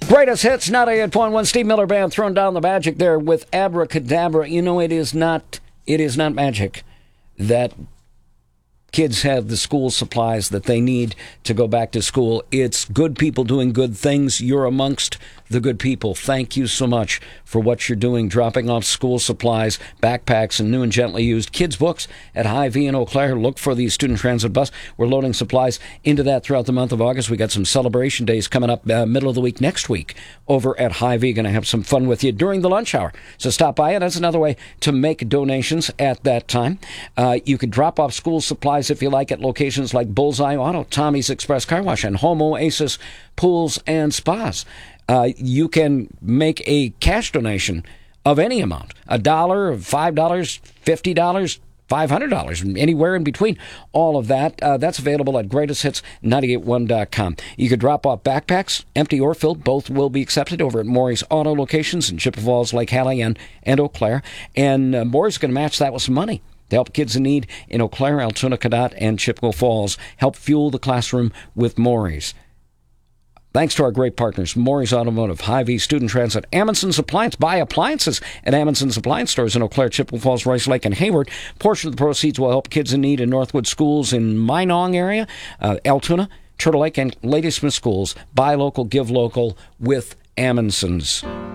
Greatest hits, 98.1. Steve Miller Band throwing down the magic there with Abracadabra. You know, it is not magic that kids have the school supplies that they need to go back to school. It's good people doing good things. You're amongst the good people. Thank you so much for what you're doing, dropping off school supplies, backpacks, and new and gently used kids' books at Hy-Vee in Eau Claire. Look for the student transit bus. We're loading supplies into that throughout the month of August. We got some celebration days coming up middle of the week next week over at Hy-Vee. Going to have some fun with you during the lunch hour. So stop by, and that's another way to make donations at that time. You could drop off school supplies if you like at locations like Bullseye Auto, Tommy's Express Car Wash, and Home Oasis Pools and Spas. You can make a cash donation of any amount, $1, $5, $50, $500, anywhere in between. All of that, that's available at greatesthits981.com. You could drop off backpacks, empty or filled. Both will be accepted over at Maury's Auto locations in Chippewa Falls, Lake Hallie, and Eau Claire. And Maury's going to match that with some money to help kids in need in Eau Claire, Altoona, Cadott, and Chippewa Falls. Help fuel the classroom with Maury's. Thanks to our great partners, Maury's Automotive, Hy-Vee, Student Transit, Amundsen's Appliance. Buy appliances at Amundsen's Appliance stores in Eau Claire, Chippewa Falls, Rice Lake, and Hayward. Portion of the proceeds will help kids in need in Northwood schools in Minong area, Altoona, Turtle Lake, and Ladysmith schools. Buy local, give local with Amundsen's.